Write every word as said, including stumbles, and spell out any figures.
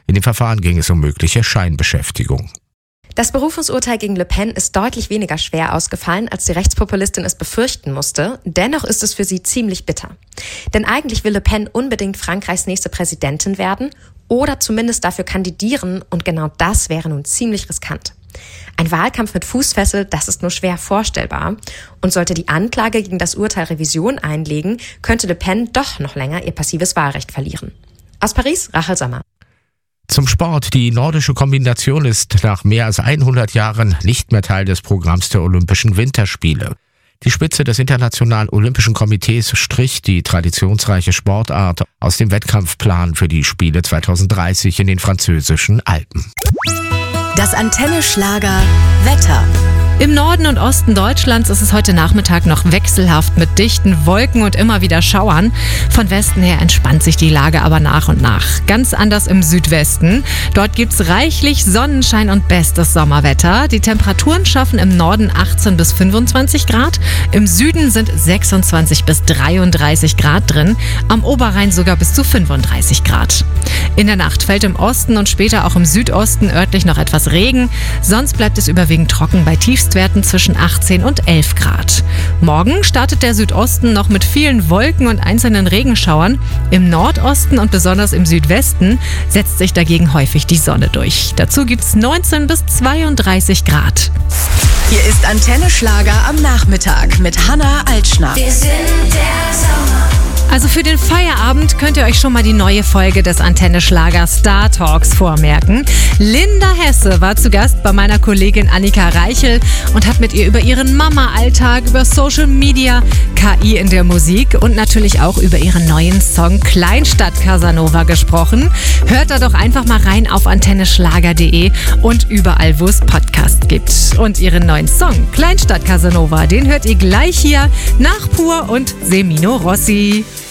In dem Verfahren ging es um mögliche Scheinbeschäftigung. Das Berufungsurteil gegen Le Pen ist deutlich weniger schwer ausgefallen, als die Rechtspopulistin es befürchten musste. Dennoch ist es für sie ziemlich bitter. Denn eigentlich will Le Pen unbedingt Frankreichs nächste Präsidentin werden oder zumindest dafür kandidieren, und genau das wäre nun ziemlich riskant. Ein Wahlkampf mit Fußfessel, das ist nur schwer vorstellbar. Und sollte die Anklage gegen das Urteil Revision einlegen, könnte Le Pen doch noch länger ihr passives Wahlrecht verlieren. Aus Paris, Rachel Sommer. Zum Sport. Die nordische Kombination ist nach mehr als hundert Jahren nicht mehr Teil des Programms der Olympischen Winterspiele. Die Spitze des Internationalen Olympischen Komitees strich die traditionsreiche Sportart aus dem Wettkampfplan für die Spiele zweitausenddreißig in den französischen Alpen. Das Antenne Schlager Wetter. Im Norden und Osten Deutschlands ist es heute Nachmittag noch wechselhaft mit dichten Wolken und immer wieder Schauern. Von Westen her entspannt sich die Lage aber nach und nach. Ganz anders im Südwesten. Dort gibt's reichlich Sonnenschein und bestes Sommerwetter. Die Temperaturen schaffen im Norden achtzehn bis fünfundzwanzig Grad. Im Süden sind sechsundzwanzig bis dreiunddreißig Grad drin. Am Oberrhein sogar bis zu fünfunddreißig Grad. In der Nacht fällt im Osten und später auch im Südosten örtlich noch etwas Regen. Sonst bleibt es überwiegend trocken bei Tiefstwerten zwischen achtzehn und elf Grad. Morgen startet der Südosten noch mit vielen Wolken und einzelnen Regenschauern. Im Nordosten und besonders im Südwesten setzt sich dagegen häufig die Sonne durch. Dazu gibt's neunzehn bis zweiunddreißig Grad. Hier ist Antenne Schlager am Nachmittag mit Hanna Altschner. Wir sind der Sommer. Also für den Feierabend könnt ihr euch schon mal die neue Folge des Antenne Schlager Star Talks vormerken. Linda Hesse war zu Gast bei meiner Kollegin Annika Reichel und hat mit ihr über ihren Mama-Alltag, über Social Media, K I in der Musik und natürlich auch über ihren neuen Song Kleinstadt Casanova gesprochen. Hört da doch einfach mal rein auf antenneschlager punkt de und überall, wo es Podcasts gibt. Und ihren neuen Song Kleinstadt Casanova, den hört ihr gleich hier nach Pur und Semino Rossi.